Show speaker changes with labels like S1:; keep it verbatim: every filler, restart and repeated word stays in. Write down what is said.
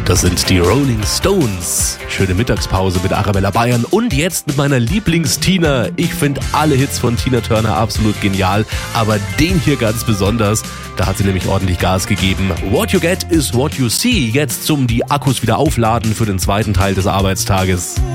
S1: Das sind die Rolling Stones. Schöne Mittagspause mit Arabella Bayern und jetzt mit meiner Lieblings-Tina. Ich finde alle Hits von Tina Turner absolut genial, aber den hier ganz besonders. Da hat sie nämlich ordentlich Gas gegeben. What you get is what you see. Jetzt zum die Akkus wieder aufladen für den zweiten Teil des Arbeitstages.